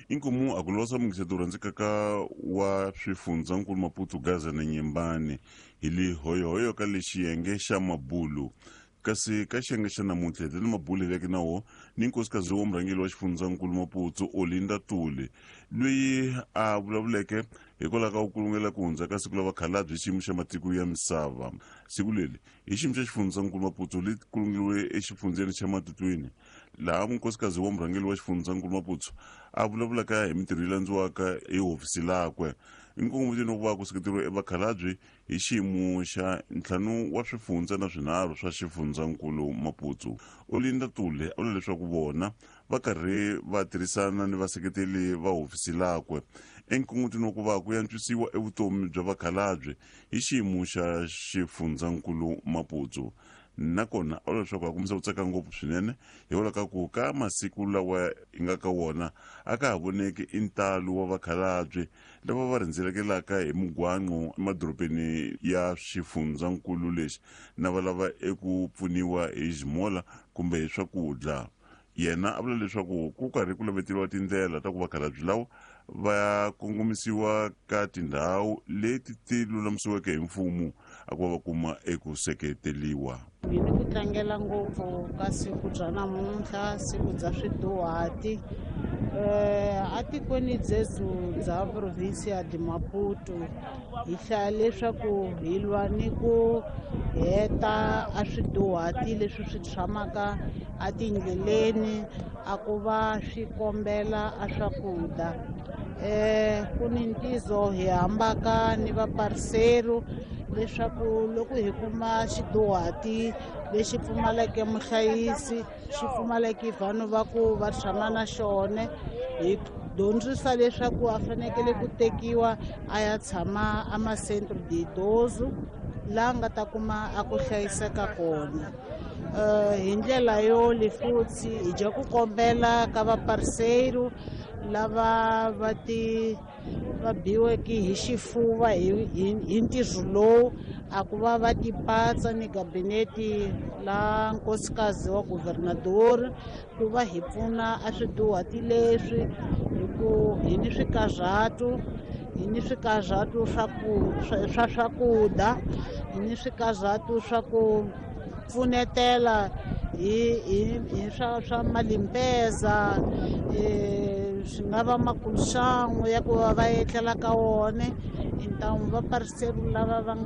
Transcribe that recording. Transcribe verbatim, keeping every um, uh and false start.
inkomu akulosa mungisetura ndzikaka wa swifundzakulu Maputo Gaza na Nyembane hili hoyohoyo ka le xiyenge xa mabulu kasi ka xiyenge xa namuntlha hi mabulu veke nawo ni nkosikazi wa murhangeri wa xifundzakulu Maputo Olinda Tule loyi a vulavuleke hikwalaho ka ku kulungela ku hundza ka siku la vakhalabye xiyimo xa matiko ya misava. Siku leri hi xiyimo xa xifundzakulu Maputo li kulungeliwe exifundzeni xa Matutwini laha munkosikazi wa murhangeri wa xifundzakulu Maputo a vulavulaka hi mitirho yi landziwaka hi hofisi lakwe. Inkongomotini wa ku va ku seketeriwa evakhalabye hi xiyimo xa ntlhanu wa swifundza na swinharhu swa xifundzakulu Maputo. Olinda Tule a vula leswaku vona va karhi va tirhisana ni vaseketeli va hofisi lakwe enkongomotini wa ku va ku yantswisiwa evutomi bya vakhalabye hi xiyimo xa xifundzakulu Maputo. Nakona a vula leswaku a kombisa ku tsaka ngopfu swinene hikwalaho ka ku ka masiku lawa hi nga ka wona a ka ha voneki i ntalo wa vakhalabye lava va rhendzelekelaka hi mugwanqo emadorobeni ya xifundzakulu lexi na va lava eku pfuniwa hi ximola kumbe hi swakudya. Yena a vula leswaku ku karhi ku laveteriwa tindlela ta ku vakhalabye lawa va kongomisiwa ka tindhawu leti ti lulamisiweke hi mfumo a ku va va kuma eku seketeliwa. Hi ni ku tlangela ngopfu ka siku bya namuntlha, siku bya swiduhati a tikweni dzezu bya provinsi ya Maputo hi hlaya leswaku hi lwa ni ku heta a swiduhati leswi swi tshamaka a tindleleni a ku va swi kombela a swakudya. Ku ni ntizo hi hambaka ni vaparseru leswaku loko hi kuma xiduhati lexi pfumaleke muhlayisi xi pfumaleke vanhu va ku va tshama na xone hi dyondzisa leswaku a fanekele ku tekiwa a ya tshama a ma-centro de idoso laha nga ta kuma a ku hlayiseka kona. Hi ndlela yo lefutsi hi dya ku kombela ka vaparseru lava va ti va biweke hi xifuva hi ntirho lowu a ku va va tipatsa ni gabineti la nkosikazi wa guvernador ku va hi pfuna a swiduhati leswi hi ku hi ni swikazato hi ni swikazato swa ku swa swakudya hi ni swikazato swa ku pfunetela hi hi swa swa malimpeza swi nga va makuluxan'we ya ku va va etlela ka wona hi ntamu vaparseru lava va nga